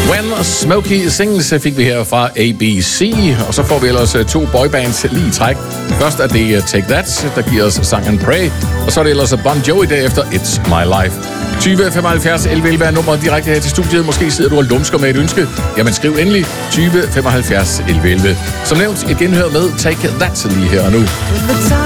When Smokey Sings fik vi her fra ABC, og så får vi ellers to boybands lige i træk. Først er det Take That, der giver os sangen Pray, og så er det ellers Bon Jovi derefter It's My Life. 20 75 11 11 er nummeret direkte her til studiet. Måske sidder du og lumsker med et ønske. Jamen skriv endelig 20 75 11 11. Som nævnt, et genhør med Take That lige her og nu.